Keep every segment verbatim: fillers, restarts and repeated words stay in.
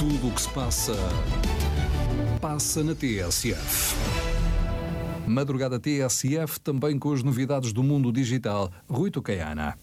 Tudo o que se passa, passa na T S F. Madrugada T S F, também com as novidades do mundo digital. Rui Tucaiana.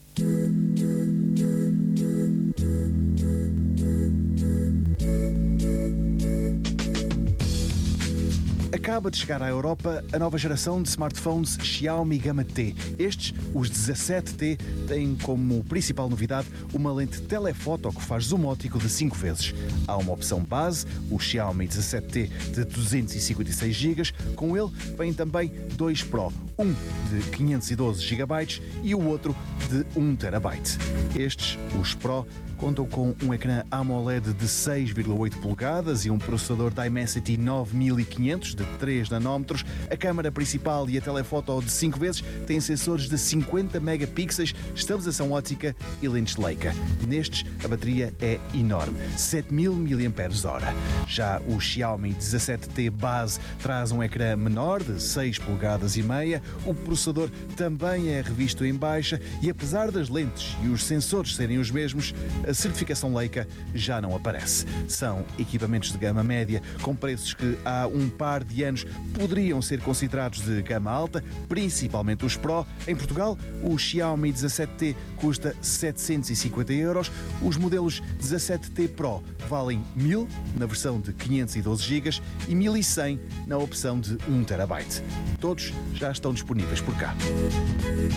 Acaba de chegar à Europa a nova geração de smartphones Xiaomi Gama T. Estes, os dezassete T, têm como principal novidade uma lente telefoto que faz zoom óptico de cinco vezes. Há uma opção base, o Xiaomi dezassete T de duzentos e cinquenta e seis gigas. Com ele vêm também dois Pro, um de quinhentos e doze gigabytes e o outro de um terabyte. Estes, os Pro, contam com um ecrã AMOLED de seis vírgula oito polegadas e um processador Dimensity nove mil e quinhentos de três nanómetros. A câmara principal e a telefoto de cinco vezes têm sensores de cinquenta megapixels, estabilização óptica e lentes Leica. Nestes, a bateria é enorme, sete mil miliampères-hora. Já o Xiaomi dezassete T base traz um ecrã menor de seis polegadas e meia. O processador também é revisto em baixa e, apesar das lentes e os sensores serem os mesmos, a certificação Leica já não aparece. São equipamentos de gama média com preços que há um par de anos poderiam ser considerados de gama alta, principalmente os Pro. Em Portugal, o Xiaomi dezassete T custa setecentos e cinquenta euros. Os modelos dezassete T Pro valem mil na versão de quinhentos e doze gigas e mil e cem na opção de um terabyte. Todos já estão disponíveis por cá.